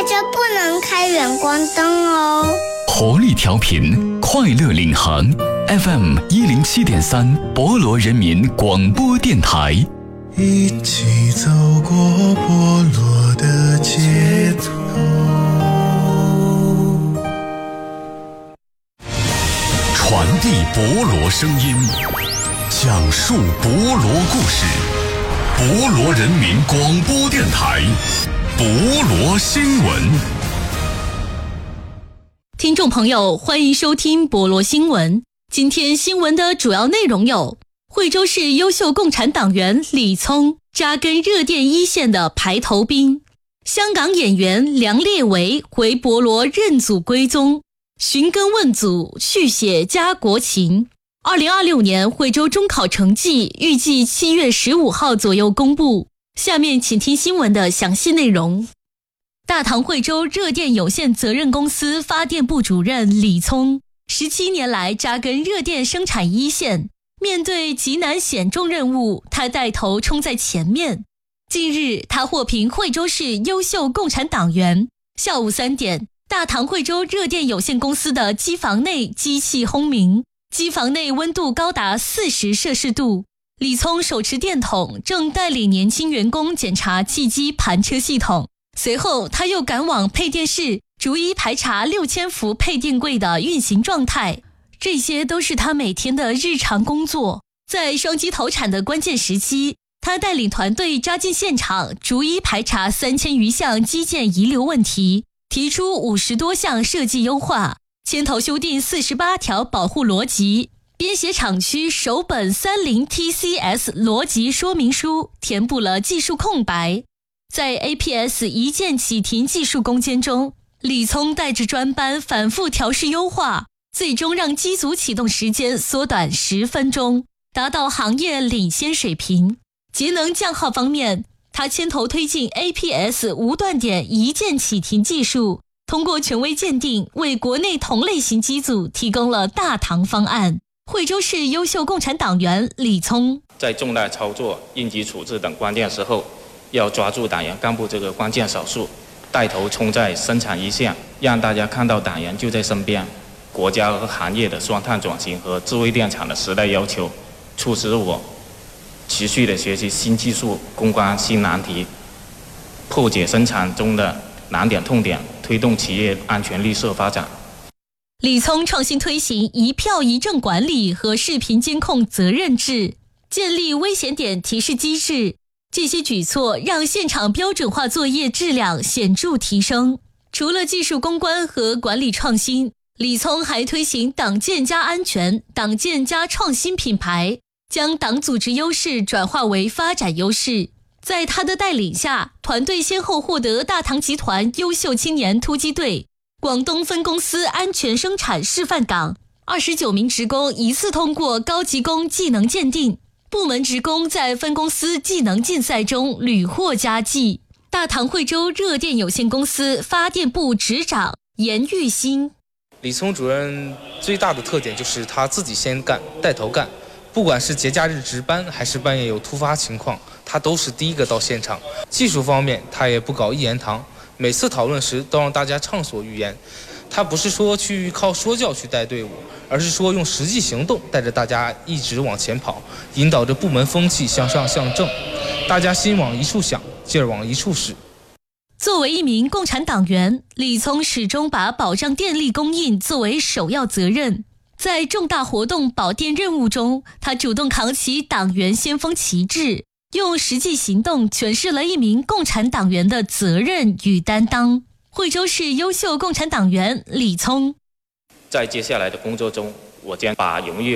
着不能开远光灯哦。 活力调频，快乐领航 FM 107.3，博罗人民广播电台。 一起走过博罗的街头， 传递博罗声音，讲述博罗故事。博罗人民广播电台，博罗新闻。 听众朋友，欢迎收听博罗新闻。今天新闻的主要内容有：惠州市优秀共产党员李聪扎根热电一线的排头兵；香港演员梁烈维回博罗认祖归宗，寻根问祖，续写家国情。2026年惠州中考成绩预计7月15号左右公布。下面请听新闻的详细内容。大唐惠州热电有限责任公司发电部主任李聪17年来扎根热电生产一线，面对极难险重任务，他带头冲在前面。近日，他获评惠州市优秀共产党员。下午3点，大唐惠州热电有限公司的机房内机器轰鸣，机房内温度高达40摄氏度。李聪手持电筒，正带领年轻员工检查汽机盘车系统。随后，他又赶往配电室，逐一排查6000伏配电柜的运行状态。这些都是他每天的日常工作。在双机投产的关键时期，他带领团队扎进现场，逐一排查3000余项基建遗留问题，提出50多项设计优化，牵头修订48条保护逻辑，编写厂区首本30 TCS 逻辑说明书，填补了技术空白。在 APS 一键启停技术攻坚中，李聪带着专班反复调试优化，最终让机组启动时间缩短10分钟，达到行业领先水平。节能降耗方面，他牵头推进 APS 无断点一键启停技术，通过权威鉴定，为国内同类型机组提供了大唐方案。惠州市优秀共产党员李聪在重大操作、应急处置等关键时候，要抓住党员干部这个关键少数，带头冲在生产一线，让大家看到党员就在身边。国家和行业的双碳转型和智慧电厂的时代要求，促使我持续的学习新技术，攻关新难题，破解生产中的难点痛点，推动企业安全绿色发展。 李聪创新推行一票一证管理和视频监控责任制，建立危险点提示机制。这些举措让现场标准化作业质量显著提升。除了技术攻关和管理创新，李聪还推行党建加安全、党建加创新品牌，将党组织优势转化为发展优势。在他的带领下，团队先后获得大唐集团优秀青年突击队、广东分公司安全生产示范岗，29名职工一次通过高级工技能鉴定，部门职工在分公司技能竞赛中屡获佳绩。大唐惠州热电有限公司发电部执掌严玉新。 李聪主任最大的特点就是他自己先干，带头干，不管是节假日值班还是半夜有突发情况，他都是第一个到现场。技术方面他也不搞一言堂，每次讨论时都让大家畅所欲言。他不是说去靠说教去带队伍，而是说用实际行动带着大家一直往前跑，引导着部门风气向上向正，大家心往一处想，劲儿往一处使。 作为一名共产党员，李聪始终把保障电力供应作为首要责任。在重大活动保电任务中，他主动扛起党员先锋旗帜，用实际行动诠释了一名共产党员的责任与担当。惠州市优秀共产党员李聪。 在接下来的工作中，我将把荣誉